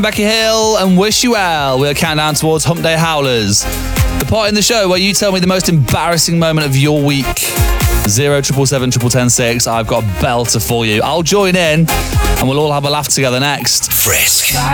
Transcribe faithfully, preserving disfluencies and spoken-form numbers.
Becky Hill and Wish You Well. We're counting down towards Hump Day Howlers. The part in the show where you tell me the most embarrassing moment of your week. Zero triple seven triple ten six. I've got a belter for you. I'll join in and we'll all have a laugh together next. Frisk.